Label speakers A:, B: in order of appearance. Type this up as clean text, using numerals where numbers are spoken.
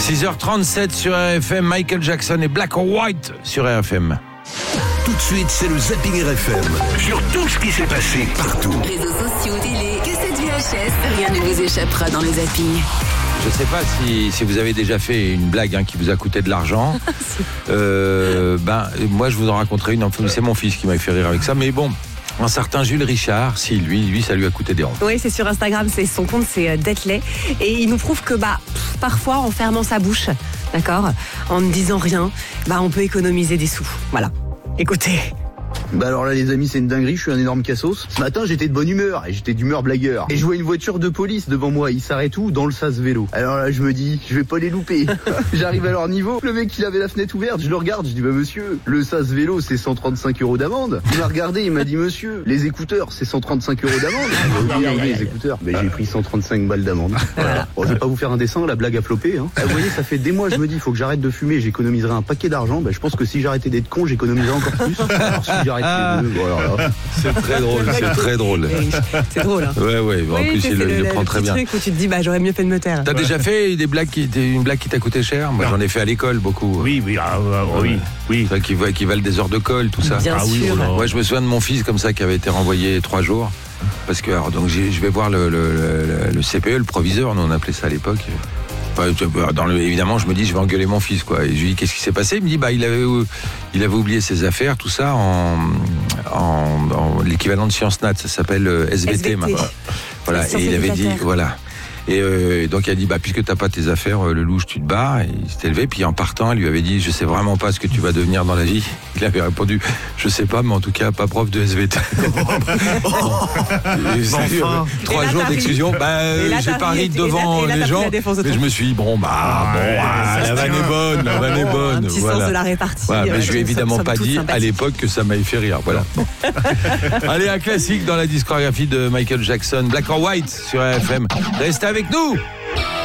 A: 6h37 sur RFM, Michael Jackson et Black or White sur RFM.
B: Tout de suite, c'est le Zapping RFM. Sur tout ce qui s'est passé partout.
C: Réseaux sociaux, télé, cassettes VHS, rien ne vous échappera dans le Zapping.
A: Je sais pas si vous avez déjà fait une blague qui vous a coûté de l'argent. Moi, je vous en raconterai une. C'est mon fils qui m'a fait rire avec ça. Mais bon, un certain Jules Richard, si lui, ça lui a coûté des ronds.
D: Oui, c'est sur Instagram, son compte, c'est Detley. Et il nous prouve que parfois, en fermant sa bouche, d'accord, en ne disant rien, on peut économiser des sous. Voilà. Écoutez.
E: Alors là les amis, c'est une dinguerie, je suis un énorme cassos. Ce matin j'étais de bonne humeur et j'étais d'humeur blagueur. Et je vois une voiture de police devant moi, il s'arrête où? Dans le sas vélo. Alors là je me dis, je vais pas les louper. J'arrive à leur niveau, le mec il avait la fenêtre ouverte, je le regarde, je dis monsieur, le sas vélo c'est 135 € d'amende. Il m'a regardé, il m'a dit monsieur, les écouteurs c'est 135 € d'amende. Les écouteurs, j'ai pris 135 balles d'amende. Voilà. Bon, je vais pas vous faire un dessin, la blague a flopé. Vous voyez, ça fait des mois je me dis, faut que j'arrête de fumer, j'économiserai un paquet d'argent. Je pense que si j'arrêtais d'être con, j'économiserais encore plus. Alors si j'arrête
A: c'est très drôle, c'est très drôle.
D: C'est drôle.
A: Ouais. En plus, il le prend très bien.
D: Truc où tu te dis, j'aurais mieux fait de me taire.
A: T'as déjà fait une blague qui t'a coûté cher? Moi, j'en ai fait à l'école beaucoup.
F: Oui.
A: Ça, qui valent des heures de colle, tout ça.
D: Bien sûr.
A: Moi, je me souviens de mon fils comme ça qui avait été renvoyé 3 jours. Parce que, donc, je vais voir le CPE, le proviseur, nous on appelait ça à l'époque. Évidemment, je me dis, je vais engueuler mon fils, quoi. Et je lui dis, qu'est-ce qui s'est passé? Il me dit, il avait oublié ses affaires, tout ça, en l'équivalent de Sciences Nat, ça s'appelle SVT maintenant. Voilà. Et il avait dit, voilà. Et donc il a dit, puisque t'as pas tes affaires, le louche, tu te barres. Et il s'est levé, puis en partant, il lui avait dit, je sais vraiment pas ce que tu vas devenir dans la vie. Il avait répondu, je sais pas, mais en tout cas, pas prof de SVT. 3 jours d'exclusion. J'ai pari devant les gens, mais je me suis dit, la vanne est bonne,
D: Un petit sens de la répartie.
A: Mais je lui ai évidemment pas dit à l'époque que ça m'avait fait rire. Voilà. Allez, un classique dans la discographie de Michael Jackson, Black or White sur RFM. Restez avec nous.